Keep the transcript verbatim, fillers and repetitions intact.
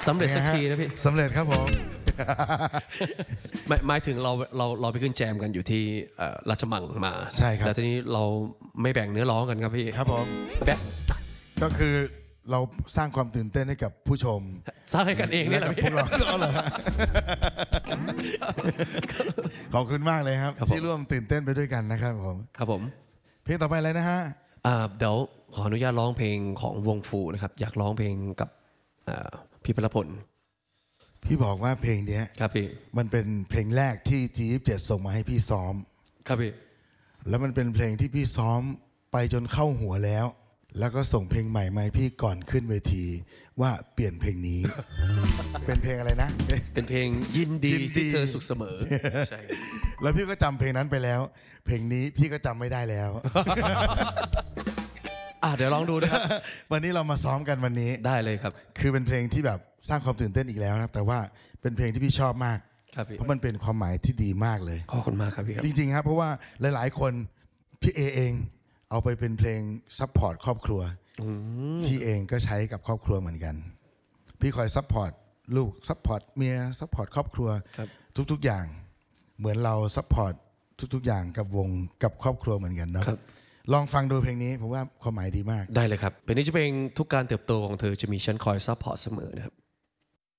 สำเร็จสักทีนะพี่สำเร็จครับผมหมายหมายถึงเราเราเราไปขึ้นแจมกันอยู่ที่ราชมังมาใช่ครับแต่ทีนี้เราไม่แบ่งเนื้อร้องกันครับพี่ครับผมแบ่งก็คือเราสร้างความตื่นเต้นให้กับผู้ชมสร้างให้กันเองนี่แหละพี่พวกเราก็เลยขอบคุณมากเลยครับที่ร่วมตื่นเต้นไปด้วยกันนะครับผมครับผมเพลงต่อไปอะไรนะฮะเดี๋ยวขออนุญาตร้องเพลงของวงฟูนะครับอยากร้องเพลงกับพี่พลพลพี่บอกว่าเพลงนี้ครับพี่มันเป็นเพลงแรกที่ จี ยี่สิบเจ็ด ส่งมาให้พี่ซ้อมครับพี่แล้วมันเป็นเพลงที่พี่ซ้อมไปจนเข้าหัวแล้วแล้วก็ส่งเพลงใหม่มาให้พี่ก่อนขึ้นเวทีว่าเปลี่ยนเพลงนี้ เป็นเพลงอะไรนะเป็นเพลงยินดีที่เธอสุขเสมอใช่แล้วพี่ก็จำเพลงนั้นไปแล้วเพลงนี้พี่ก็จำไม่ได้แล้วอ่ะเดี๋ยวลองดูนะครับวันนี้เรามาซ้อมกันวันนี้ได้เลยครับคือเป็นเพลงที่แบบสร้างความตื่นเต้นอีกแล้วนะครับแต่ว่าเป็นเพลงที่พี่ชอบมากเพราะมันเป็นความหมายที่ดีมากเลยขอบคุณมากครับพี่ครับจริงๆครับเพราะว่าหลายๆคนพี่เอเองเอาไปเป็นเพลงซัพพอร์ตครอบครัวพี่เองก็ใช้กับครอบครัวเหมือนกันพี่คอยซัพพอร์ตลูกซัพพอร์ตเมียซัพพอร์ตครอบครัวทุกๆอย่างเหมือนเราซัพพอร์ตทุกๆอย่างกับวงกับครอบครัวเหมือนกันเนาะลองฟังดูเพลงนี้ผมว่าความหมายดีมากได้เลยครับเป็นนี้จะเพลงทุกการเติบโตของเธอจะมีฉันคอยซัพพอร์ตเสมอนะครับ